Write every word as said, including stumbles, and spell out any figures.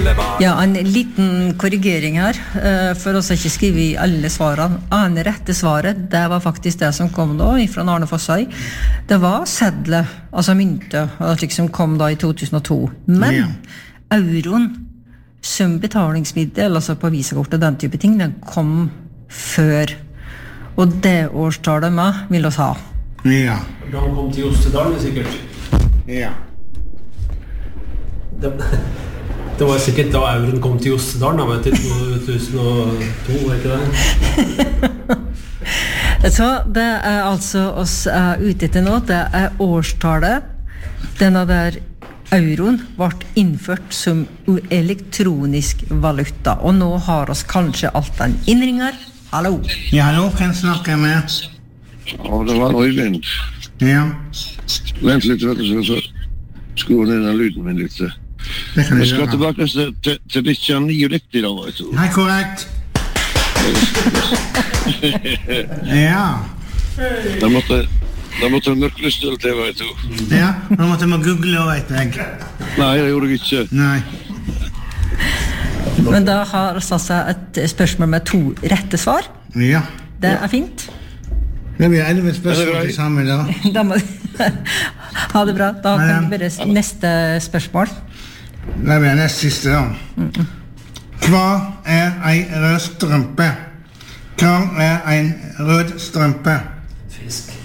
Ja, en liten korrigering her, for oss har ikke skrivet i alle svarene. Ane rette svaret, det var faktisk det som kom da, fra Arne Fossøy. Det var sedle, altså mynte, slik som kom da i to tusen og to. Men ja. Euroen, som betalingsmiddel, altså på visakortet, den type ting, den kom før. Og det årstallet med vil oss ha. Ja. Da han kom til Jostedalen, sikkert. Ja. Det, det var sikkert da euroen kom til Jostedalen, da, vet du, to tusen og to, var ikke det? Så det er altså oss er ute etter nå, det er årstallet. Denne der euroen ble innført som elektronisk valuta, og nå har oss kanskje alt den innringer. Hallo? Ja, hallo, kan jeg snakke med? Ja, det var Øyvind. Ja. Vent litt, vet du, så skru ned den lyden min litt. Det kan jeg jeg skal gjøre. tilbake til, til, til nittionio riktig da, vet du. Hei, korrekt. Ja. Da måtte, da måtte jeg mørklystøl til, vet du. Ja, nå måtte jeg google, vet jeg. Nei, det gjorde jeg ikke. Nei. Men da har vi altså et spørsmål med to rette svar. Ja. Det er fint. Det blir elleve spørsmål til sammen da. Da må ha det bra. Da kan vi bare neste spørsmål. Det blir neste siste da. Hva er en rød strømpe? Hva er en rød strømpe? Fisk.